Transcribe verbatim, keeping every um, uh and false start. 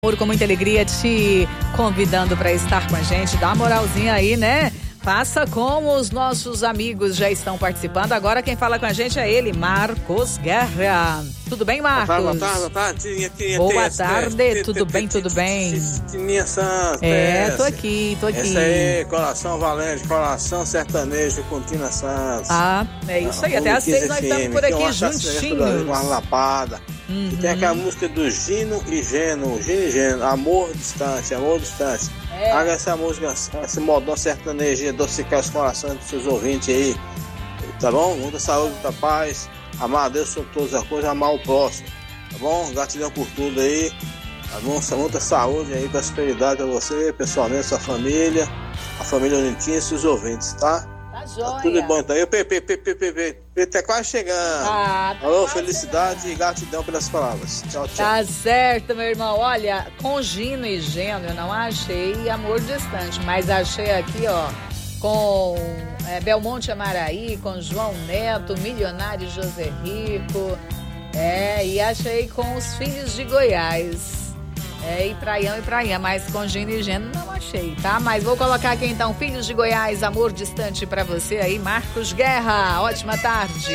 Com muita alegria te convidando para estar com a gente, dá uma moralzinha aí, né? Faça como os nossos amigos já estão participando. Agora quem fala com a gente é ele, Marcos Guerra. Tudo bem, Marcos? Boa tarde, boa tarde. Boa tarde, tudo bem, tudo bem? Tininha Santos. É, tô aqui, tô aqui. Esse aí, coração valente, coração sertanejo com Tina Santos. Ah, é isso aí, até às seis nós estamos por aqui juntinhos. Com uma lapada. Uhum. E tem aquela música do Gino e Geno, Gino e Geno, Amor Distante, Amor Distante. É. Haga essa música, esse modão sertanejo, adocicar os corações dos seus ouvintes aí, tá bom? Muita saúde, muita paz, amar a Deus sobre todas as coisas, amar o próximo, tá bom? Gratidão por tudo aí, tá bom? Muita saúde aí, prosperidade a você, pessoalmente, sua família, a família Unitinha e seus ouvintes, tá? Tá joia. Tá tudo bom então. E o P P, P P, P P, P P tá quase chegando. Ah, tá Alô, quase felicidade chegando. E gratidão pelas palavras. Tchau, tchau. Tá certo, meu irmão. Olha, com Gino e Geno eu não achei Amor Distante, mas achei aqui, ó, com é, Belmonte Amaraí, com João Neto, Milionário José Rico, é, e achei com os Filhos de Goiás. É, e Praião e Prainha, mas com Gino e Geno não achei, tá? Mas vou colocar aqui então, Filhos de Goiás, Amor Distante pra você aí, Marcos Guerra. Ótima tarde.